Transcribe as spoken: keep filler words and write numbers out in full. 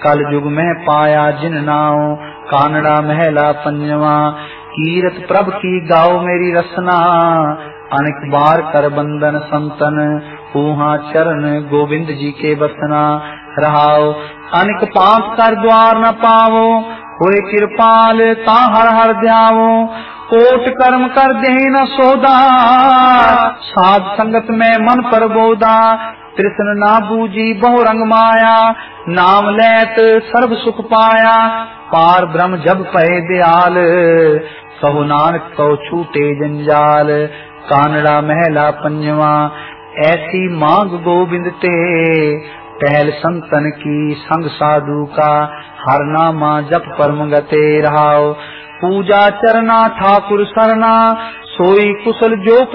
कल युग में पाया जिन नाओ, कानड़ा महला पंजवा। कीरत प्रभ की गाओ मेरी रसना, अनेक बार कर बंदन संतन, ऊहा चरण गोविंद जी के बसना। रहाओ अनेक पाप कर द्वार न पावो, होए कृपाल ता हर हर ध्यावो। कोट कर्म कर दे न सोदा, साध संगत में मन पर बोदा। कृष्ण ना बूझी बहु रंग माया, नाम लेत सर्व सुख पाया। पार ब्रह्म जब पहे दयाल, कहो नानक कहो छूटे जंजाल। कानड़ा महला पंजवा, ऐसी मांग गोविंद ते, टहल संतन की संग साधु का। हर नामा जप परम गते रहाओ, पूजा चरना ठाकुर सरना। सोई कुशल जो